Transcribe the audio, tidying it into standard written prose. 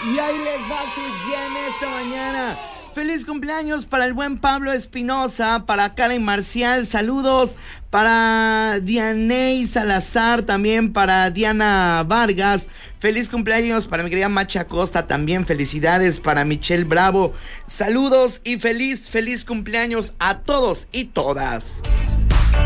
Y ahí les va su en esta mañana. Feliz cumpleaños para el buen Pablo Espinosa, para Karen Marcial, saludos para Dianey Salazar, también para Diana Vargas, feliz cumpleaños para mi querida Macha Costa, también felicidades para Michelle Bravo, saludos y feliz cumpleaños a todos y todas.